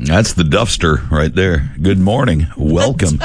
That's the Duffster right there. Good morning. Welcome.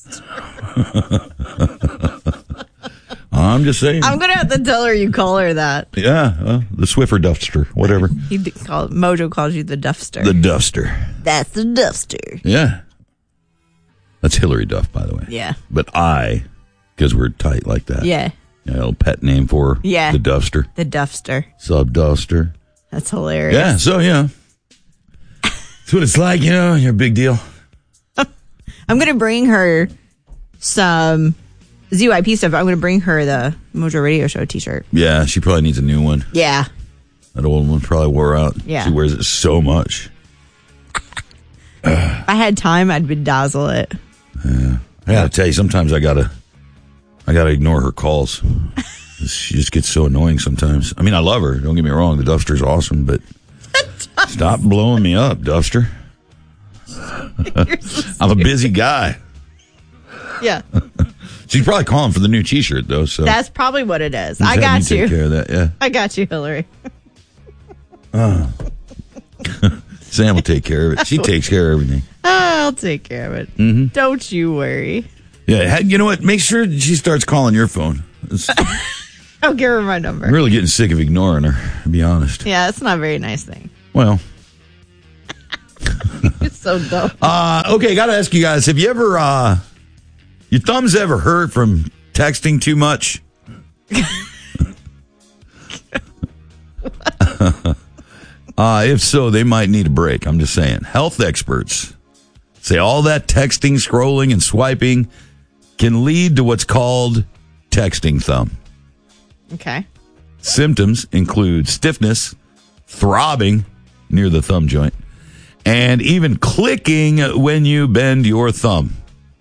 I'm just saying. I'm going to have to tell her you call her that. Yeah, the Swiffer Duffster, whatever. Mojo calls you the Duffster. The Duffster. That's the Duffster. Yeah. That's Hillary Duff, by the way. Yeah. But because we're tight like that. Yeah. A little pet name for her. Yeah. The Duffster. The Duffster. Sub Duffster. That's hilarious. Yeah, so, that's what it's like, you're a big deal. I'm going to bring her some ZYP stuff. I'm going to bring her the Mojo Radio Show t-shirt. Yeah, she probably needs a new one. Yeah. That old one probably wore out. Yeah. She wears it so much. If I had time, I'd bedazzle it. Yeah. I got to tell you, sometimes I got to ignore her calls. She just gets so annoying sometimes. I mean, I love her. Don't get me wrong. The Duffster's awesome, but stop blowing me up, Duffster. I'm a busy guy. Yeah. She's probably calling for the new t-shirt, though. So that's probably what it is. I got you. Take care of that, yeah. I got you, Hillary. Sam will take care of it. She takes care of everything. I'll take care of it. Mm-hmm. Don't you worry. Yeah, you know what? Make sure she starts calling your phone. I'll give her my number. I'm really getting sick of ignoring her, to be honest. Yeah, it's not a very nice thing. Well. It's so dumb. Okay, got to ask you guys, have you ever, your thumbs ever hurt from texting too much? If so, they might need a break. I'm just saying. Health experts say all that texting, scrolling, and swiping can lead to what's called texting thumb. Okay. Symptoms include stiffness, throbbing near the thumb joint, and even clicking when you bend your thumb.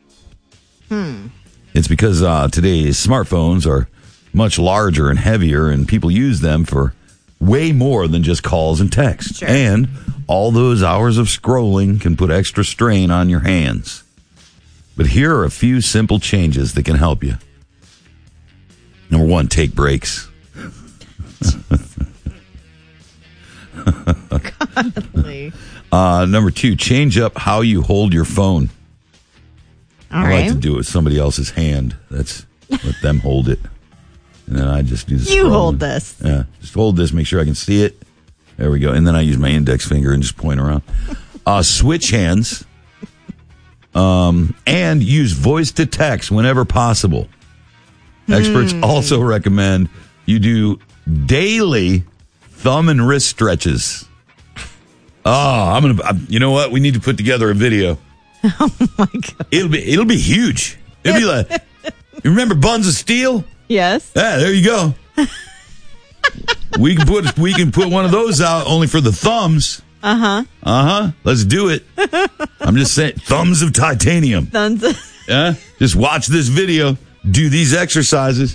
It's because today's smartphones are much larger and heavier, and people use them for way more than just calls and texts. Sure. And all those hours of scrolling can put extra strain on your hands. But here are a few simple changes that can help you. Number one, take breaks. Number two, change up how you hold your phone. I like to do it with somebody else's hand. Let them hold it. And then I just do this. You hold this. Yeah, just hold this, make sure I can see it. There we go. And then I use my index finger and just point around. Switch hands. And use voice to text whenever possible. Experts also recommend you do daily thumb and wrist stretches. You know what? We need to put together a video. Oh my God. It'll be huge. It'll be like, you remember Buns of Steel? Yes. Yeah, there you go. We can put one of those out only for the thumbs. Let's do it. I'm just saying, thumbs of titanium. Yeah. Just watch this video. Do these exercises.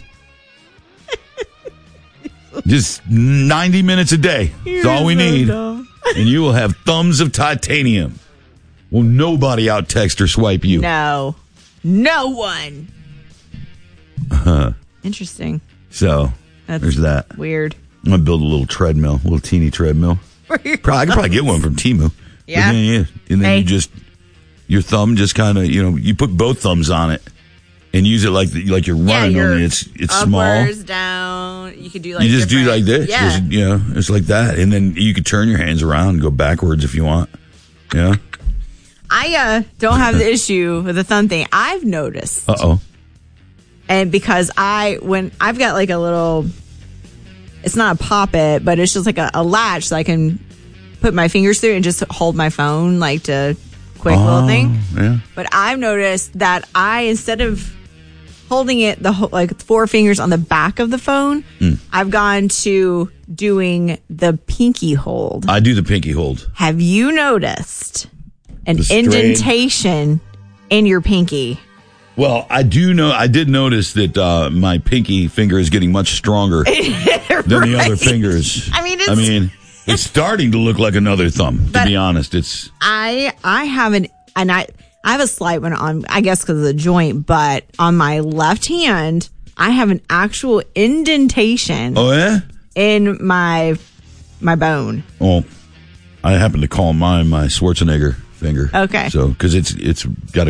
Just 90 minutes a day. That's all we need. Dumb. And you will have thumbs of titanium. Will nobody out text or swipe you? No one. Interesting. So there's that. Weird. I'm gonna build a little treadmill, a little teeny treadmill. I could probably get one from Temu. Yeah. And then your thumb just kind of, you put both thumbs on it and use it like you're running. Only it's small. Uppers, down. You could do like you just do like this. Yeah. Just, it's like that, and then you could turn your hands around and go backwards if you want. Yeah. I don't have the issue with the thumb thing. I've noticed. And because when I've got like a little, it's not a pop-it, but it's just like a latch that I can put my fingers through and just hold my phone, like to quick little thing. Yeah. But I've noticed that instead of holding it like 4 fingers on the back of the phone, I've gone to doing the pinky hold. I do the pinky hold. Have you noticed an indentation in your pinky? Well, I did notice that my pinky finger is getting much stronger than the other fingers. I mean, it's starting to look like another thumb, to be honest. I have a slight one on, I guess because of the joint, but on my left hand, I have an actual indentation. Oh, yeah? In my bone. Well, I happen to call mine my Schwarzenegger finger. Okay. So, because it's got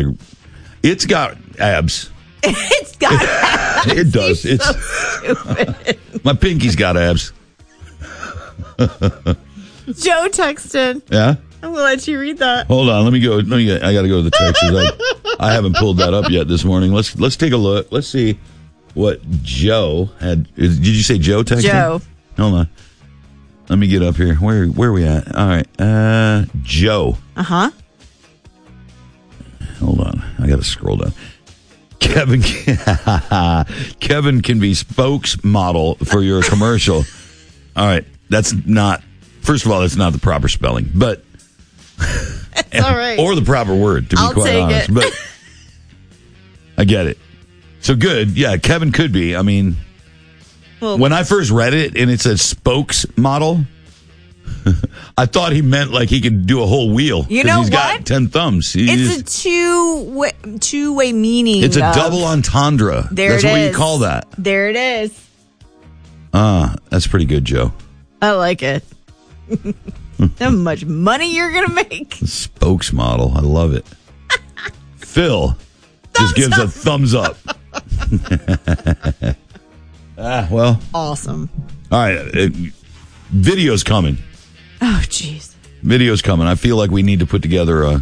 abs. It's got abs. It does. You're so stupid. My pinky's got abs. Joe texted. Yeah? I'm going to let you read that. Hold on. I got to go to the texts. I haven't pulled that up yet this morning. Let's take a look. Let's see what Joe had. Did you say Joe texted? Joe. Hold on. Let me get up here. Where are we at? All right. Joe. Uh-huh. Hold on. I got to scroll down. Kevin can be spokesmodel for your commercial. All right. First of all, that's not the proper spelling, but it's all right. Or the proper word, to be quite honest. But I get it. So good. Yeah, Kevin could be. I mean, when I first read it and it said spokesmodel, I thought he meant like he could do a whole wheel. You know he's got 10 thumbs. It's a two-way meaning. It's a double entendre. That's what you call that. There it is. That's pretty good, Joe. I like it. How much money you're going to make. Spokesmodel. I love it. Phil just gives a thumbs up. Well. Awesome. All right. Video's coming. Oh, jeez. Video's coming. I feel like we need to put together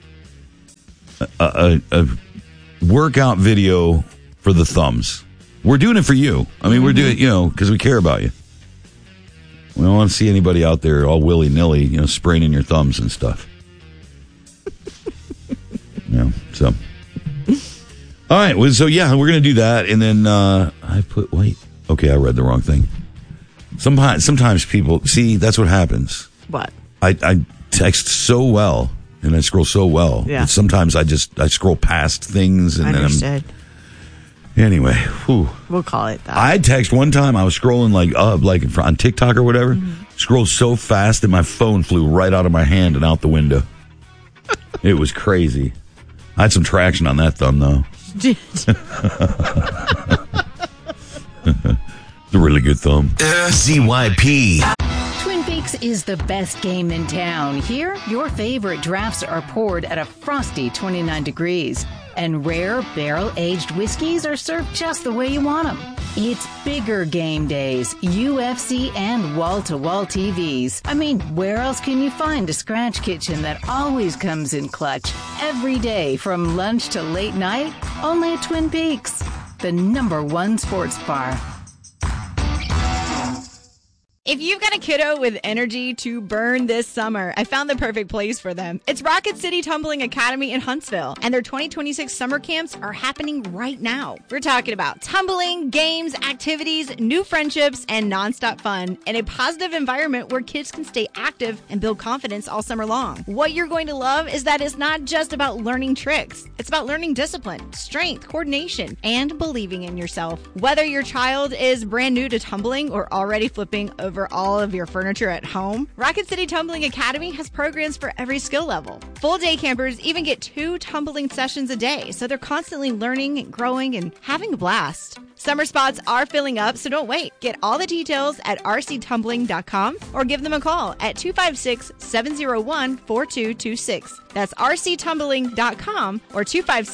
a workout video for the thumbs. We're doing it for you. I mean, we're doing it, because we care about you. We don't want to see anybody out there all willy-nilly, spraining your thumbs and stuff. So. All right. Well, so, yeah, we're going to do that. And then Okay, I read the wrong thing. Sometimes people, see, that's what happens. What? I text so well and I scroll so well. Yeah. That sometimes I scroll past things. And Understood. Anyway, whew. We'll call it that. I text one time. I was scrolling like on TikTok or whatever. Mm-hmm. Scrolled so fast that my phone flew right out of my hand and out the window. It was crazy. I had some traction on that thumb though. It's a really good thumb. ZYP. Twin Peaks is the best game in town. Here, your favorite drafts are poured at a frosty 29 degrees. And rare barrel-aged whiskeys are served just the way you want them. It's bigger game days, UFC, and wall-to-wall TVs. I mean, where else can you find a scratch kitchen that always comes in clutch every day from lunch to late night? Only at Twin Peaks, the #1 sports bar. If you've got a kiddo with energy to burn this summer, I found the perfect place for them. It's Rocket City Tumbling Academy in Huntsville, and their 2026 summer camps are happening right now. We're talking about tumbling, games, activities, new friendships, and nonstop fun in a positive environment where kids can stay active and build confidence all summer long. What you're going to love is that it's not just about learning tricks. It's about learning discipline, strength, coordination, and believing in yourself. Whether your child is brand new to tumbling or already flipping over all of your furniture at home, Rocket City Tumbling Academy has programs for every skill level. Full day campers even get 2 tumbling sessions a day, so they're constantly learning and growing and having a blast. Summer spots are filling up, so don't wait. Get all the details at rctumbling.com or give them a call at 256-701-4226. That's rctumbling.com or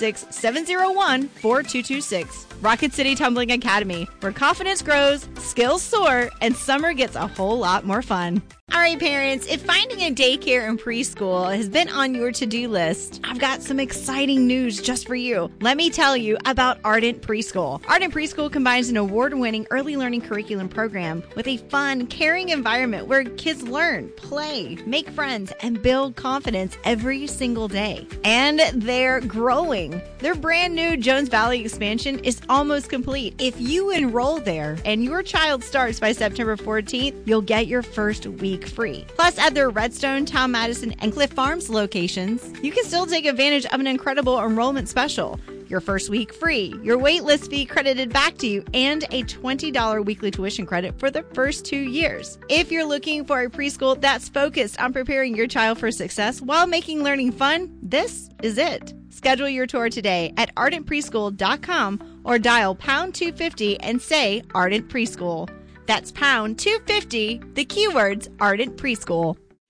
256-701-4226. Rocket City Tumbling Academy, where confidence grows, skills soar, and summer gets a whole lot more fun. All right, parents, if finding a daycare and preschool has been on your to-do list, I've got some exciting news just for you. Let me tell you about Ardent Preschool. Ardent Preschool combines an award-winning early learning curriculum program with a fun, caring environment where kids learn, play, make friends, and build confidence every single day. And they're growing. Their brand new Jones Valley expansion is almost complete. If you enroll there and your child starts by September 14th, you'll get your first week free. Plus, at their Redstone, Tom Madison, and Cliff Farms locations, you can still take advantage of an incredible enrollment special. Your first week free, your waitlist fee credited back to you, and a $20 weekly tuition credit for the first 2 years. If you're looking for a preschool that's focused on preparing your child for success while making learning fun, this is it. Schedule your tour today at ardentpreschool.com or dial pound 250 and say Ardent Preschool. That's pound 250, the keywords Ardent Preschool.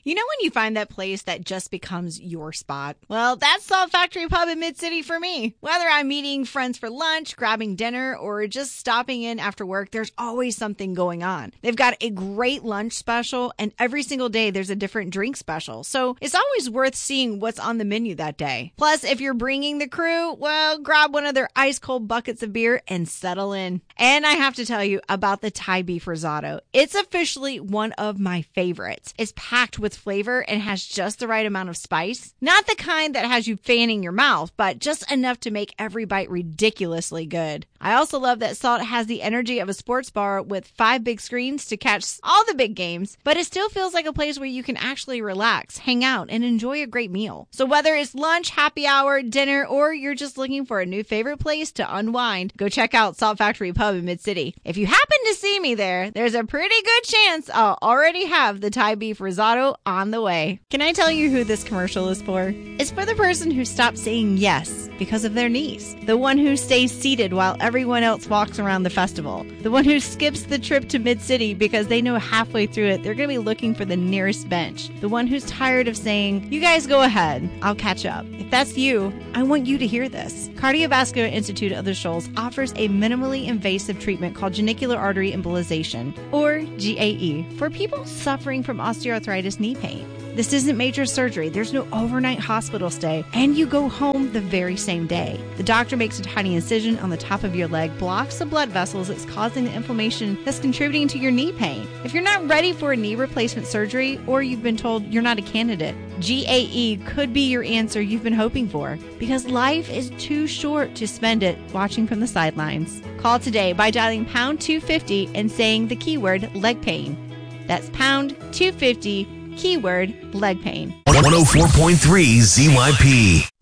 You know when you find that place that just becomes your spot? Well, that's Salt Factory Pub in Mid-City for me. Whether I'm meeting friends for lunch, grabbing dinner, or just stopping in after work, there's always something going on. They've got a great lunch special, and every single day there's a different drink special. So it's always worth seeing what's on the menu that day. Plus, if you're bringing the crew, well, grab one of their ice cold buckets of beer and settle in. And I have to tell you about the Thai beef risotto. It's officially one of my favorites. It's packed with flavor and has just the right amount of spice. Not the kind that has you fanning your mouth, but just enough to make every bite ridiculously good. I also love that Salt has the energy of a sports bar with 5 big screens to catch all the big games, but it still feels like a place where you can actually relax, hang out, and enjoy a great meal. So whether it's lunch, happy hour, dinner, or you're just looking for a new favorite place to unwind, go check out Salt Factory Pub in Mid-City. If you happen to see me there, there's a pretty good chance I'll already have the Thai beef risotto on the way. Can I tell you who this commercial is for? It's for the person who stopped saying yes because of their knees. The one who stays seated while everyone else walks around the festival. The one who skips the trip to Mid-City because they know halfway through it they're going to be looking for the nearest bench. The one who's tired of saying, you guys go ahead, I'll catch up. If that's you, I want you to hear this. Cardiovascular Institute of the Shoals offers a minimally invasive treatment called genicular artery embolization, or GAE, for people suffering from osteoarthritis knee pain. This isn't major surgery. There's no overnight hospital stay, and you go home the very same day. The doctor makes a tiny incision on the top of your leg, blocks the blood vessels that's causing the inflammation that's contributing to your knee pain. If you're not ready for a knee replacement surgery, or you've been told you're not a candidate, GAE could be your answer you've been hoping for, because life is too short to spend it watching from the sidelines. Call today by dialing pound 250 and saying the keyword leg pain. That's pound 250, keyword leg pain. 104.3 ZYP.